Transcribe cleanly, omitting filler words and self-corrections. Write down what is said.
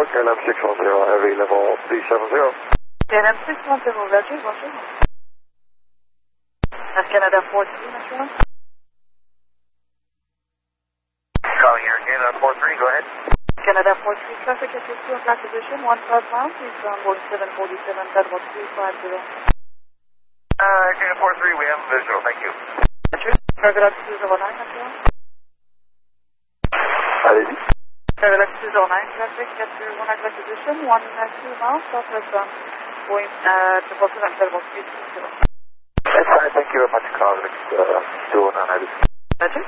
KLM 610, heavy level 370. KLM 610, Roger, bonjour. Air Canada 43, monsieur. Calling Air Canada 43, go ahead. Canada 43, traffic at your 2 o'clock position, 15 miles, please Boeing 747, Federal 350. Air Canada 43, we have a visual, thank you. Travel 209, monsieur. Allez-y. Travel 209, traffic at your 1 o'clock position, 12 miles, southwest Boeing 747, Federal 350. That's fine, thank you very much, calling 209. Roger.